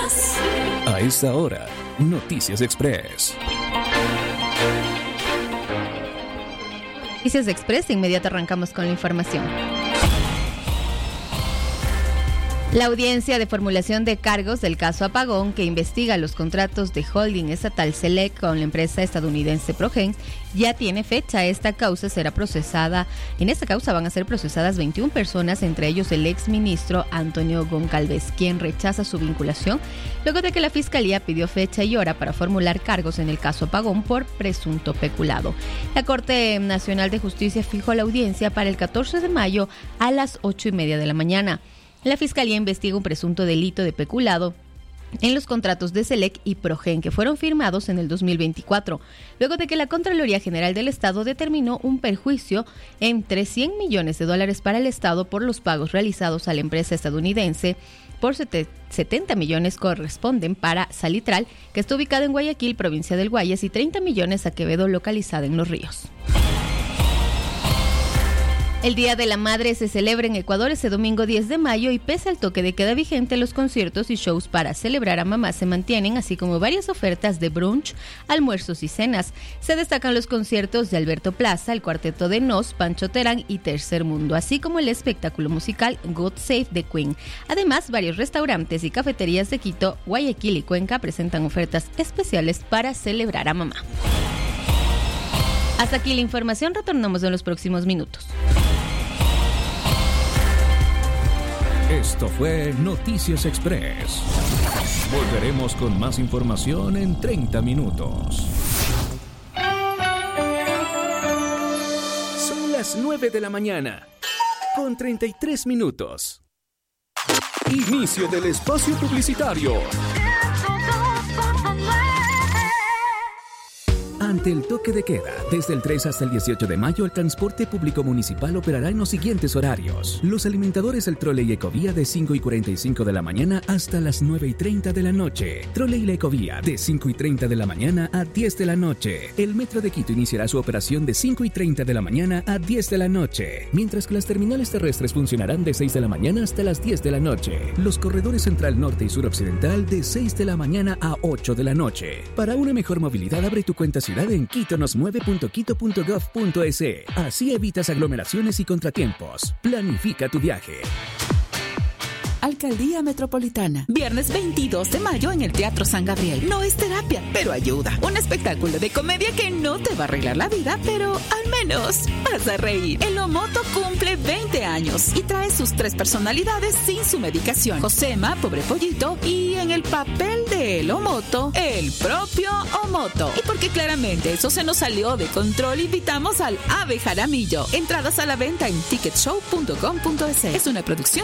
más. A esta hora, Noticias Express. Noticias Express, de inmediato arrancamos con la información. La audiencia de formulación de cargos del caso Apagón, que investiga los contratos de holding estatal Select con la empresa estadounidense Progen, ya tiene fecha. En esta causa van a ser procesadas 21 personas, entre ellos el exministro Antonio Goncalves, quien rechaza su vinculación luego de que la Fiscalía pidió fecha y hora para formular cargos en el caso Apagón por presunto peculado. La Corte Nacional de Justicia fijó la audiencia para el 14 de mayo a las 8:30 de la mañana. La Fiscalía investiga un presunto delito de peculado en los contratos de Select y Progen, que fueron firmados en el 2024, luego de que la Contraloría General del Estado determinó un perjuicio entre $100 millones para el Estado por los pagos realizados a la empresa estadounidense. Por 70 millones corresponden para Salitral, que está ubicada en Guayaquil, provincia del Guayas, y 30 millones a Quevedo, localizada en Los Ríos. El Día de la Madre se celebra en Ecuador ese domingo 10 de mayo y pese al toque de queda vigente, los conciertos y shows para celebrar a mamá se mantienen, así como varias ofertas de brunch, almuerzos y cenas. Se destacan los conciertos de Alberto Plaza, el Cuarteto de Nos, Pancho Terán y Tercer Mundo, así como el espectáculo musical God Save the Queen. Además, varios restaurantes y cafeterías de Quito, Guayaquil y Cuenca presentan ofertas especiales para celebrar a mamá. Hasta aquí la información, retornamos en los próximos minutos. Esto fue Noticias Express. Volveremos con más información en 30 minutos. Son las 9 de la mañana, con 33 minutos. Inicio del espacio publicitario. Ante el toque de queda, desde el 3 hasta el 18 de mayo, el transporte público municipal operará en los siguientes horarios. Los alimentadores El Trole y Ecovía de 5:45 de la mañana hasta las 9:30 de la noche. Trole y la Ecovía de 5:30 de la mañana a 10 de la noche. El Metro de Quito iniciará su operación de 5:30 de la mañana a 10 de la noche, mientras que las terminales terrestres funcionarán de 6 de la mañana hasta las 10 de la noche. Los corredores Central Norte y Sur Occidental de 6 de la mañana a 8 de la noche. Para una mejor movilidad, abre tu cuenta ciudad en quitonosmueve.quito.gov.es. Así evitas aglomeraciones y contratiempos. Planifica tu viaje. Alcaldía Metropolitana. Viernes 22 de mayo en el Teatro San Gabriel. No es terapia, pero ayuda. Un espectáculo de comedia que no te va a arreglar la vida, pero al menos vas a reír. El Omoto cumple 20 años y trae sus 3 personalidades sin su medicación. Josema, pobre pollito, y en el papel de El Omoto, el propio Omoto. Y porque claramente eso se nos salió de control, invitamos al Ave Jaramillo. Entradas a la venta en ticketshow.com.es. Es una producción